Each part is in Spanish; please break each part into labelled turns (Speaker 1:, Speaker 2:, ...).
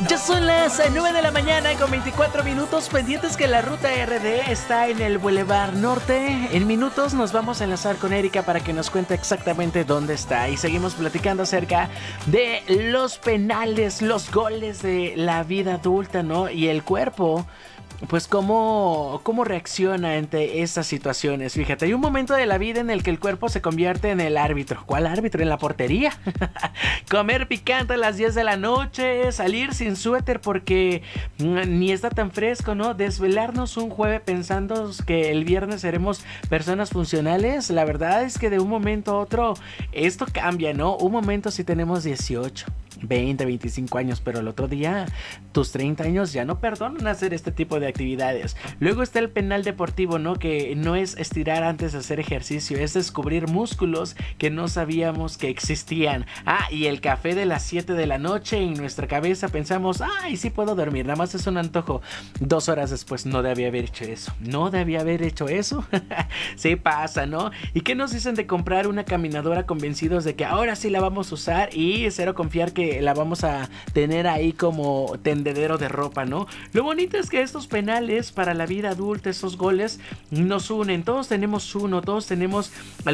Speaker 1: Ya son las 9 de la mañana con 24 minutos. Pendientes que la ruta RD está en el Boulevard Norte. En minutos nos vamos a enlazar con Erika para que nos cuente exactamente dónde está. Y seguimos platicando acerca de los penales, los goles de la vida adulta, ¿no? Y el cuerpo, pues cómo reacciona ante estas situaciones. Fíjate, hay un momento de la vida en el que el cuerpo se convierte en el árbitro. ¿Cuál árbitro? En la portería. Comer picante a las 10 de la noche, salir sin suéter porque ni está tan fresco, ¿no? Desvelarnos un jueves pensando que el viernes seremos personas funcionales. La verdad es que de un momento a otro esto cambia, ¿no? Un momento si tenemos 18, 20, 25 años, pero el otro día tus 30 años ya no perdonan hacer este tipo de actividades. Luego está el penal deportivo, ¿no? Que no es estirar antes de hacer ejercicio, es descubrir músculos que no sabíamos que existían. Y el café de las 7 de la noche, en nuestra cabeza pensamos, ay, sí puedo dormir, nada más es un antojo. 2 horas después, no debía haber hecho eso. No debía haber hecho eso. Sí pasa, ¿no? ¿Y qué nos dicen de comprar una caminadora convencidos de que ahora sí la vamos a usar y cero confiar que la vamos a tener ahí como tendedero de ropa, ¿no? Lo bonito es que estos penales para la vida adulta, estos goles nos unen. Todos tenemos uno, todos tenemos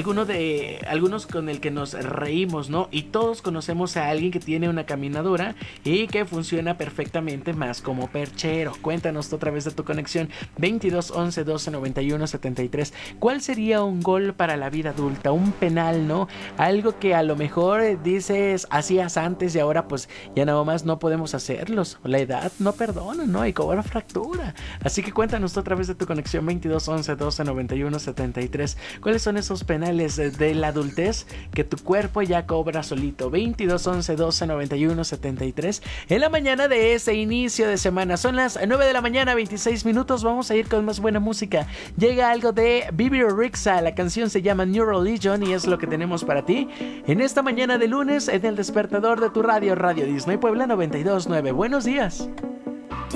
Speaker 1: algunos con el que nos reímos, ¿no? Y todos conocemos a alguien que tiene una caminadora y que funciona perfectamente más como perchero. Cuéntanos otra vez de tu conexión 22 11 12 91 73. ¿Cuál sería un gol para la vida adulta? Un penal, ¿no? Algo que a lo mejor dices hacías antes y ahora pues ya nada más no podemos hacerlos. La edad no perdona, ¿no? Y cobra fractura. Así que cuéntanos otra vez de tu conexión 22 11 12 91 73. ¿Cuáles son esos penales de la adultez que tu cuerpo ya cobra solito? 22 11 12 91 73. En la mañana de ese inicio de semana. Son las 9 de la mañana, 26 minutos. Vamos a ir con más buena música. Llega algo de Bibi Rexha. La canción se llama New Religion y es lo que tenemos para ti en esta mañana de lunes en el despertador de tu radio, Radio Disney Puebla 92.9. Buenos días.